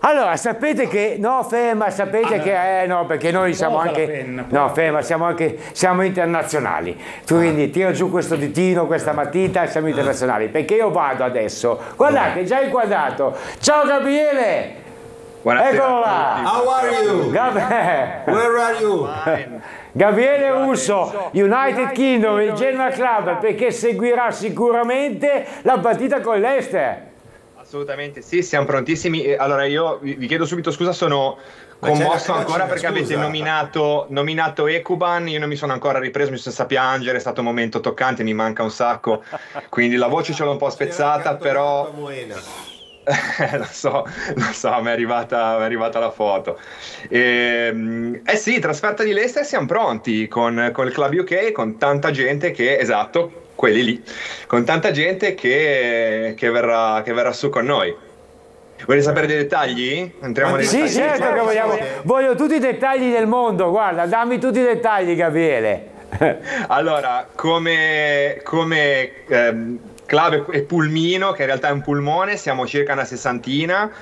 Allora, sapete che no, ferma, sapete che no, perché noi siamo Posa la anche penna, no, ferma, siamo internazionali. Tu quindi tira giù questo ditino, questa matita, siamo internazionali, perché io vado adesso. Guardate, già inquadrato. Ciao Gabriele! Buonasera Eccolo a là! tutti. How are you? Where are you? Gabriele Russo, United Kingdom, il Genoa Club, perché seguirà sicuramente la partita con l'Ester. Assolutamente sì, siamo prontissimi. Allora io vi chiedo subito scusa, sono commosso ancora perché avete nominato Ekuban, io non mi sono ancora ripreso, mi sono senza piangere, è stato un momento toccante, mi manca un sacco, quindi la voce ce l'ho un po' spezzata, però lo so, mi è arrivata la foto. Sì, trasferta di Leicester, siamo pronti con il Club UK, con tanta gente che, esatto, quelli lì, con tanta gente che verrà su con noi. Volete sapere dei dettagli? Entriamo nei Sì, dettagli. certo che voglio tutti i dettagli del mondo, guarda, dammi tutti i dettagli, Gabriele. Allora, come club e pulmino, che in realtà è un pulmone, siamo circa una sessantina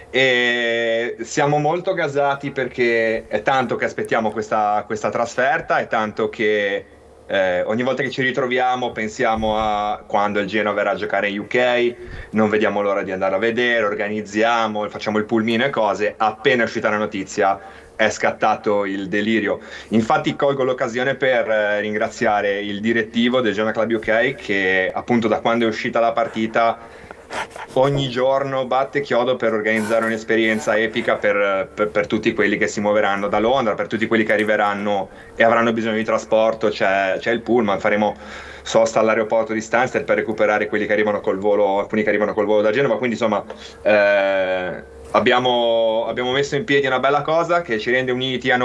e siamo molto gasati perché è tanto che aspettiamo questa trasferta, è tanto che ogni volta che ci ritroviamo pensiamo a quando il Genoa verrà a giocare in UK, non vediamo l'ora di andare a vedere, organizziamo, facciamo il pulmino e cose. Appena è uscita la notizia è scattato il delirio. Infatti colgo l'occasione per ringraziare il direttivo del Genoa Club UK che appunto da quando è uscita la partita ogni giorno batte chiodo per organizzare un'esperienza epica per tutti quelli che si muoveranno da Londra, per tutti quelli che arriveranno e avranno bisogno di trasporto. C'è il pullman, faremo sosta all'aeroporto di Stansted per recuperare quelli che arrivano col volo, alcuni che arrivano col volo da Genova, quindi insomma abbiamo messo in piedi una bella cosa che ci rende uniti a noi.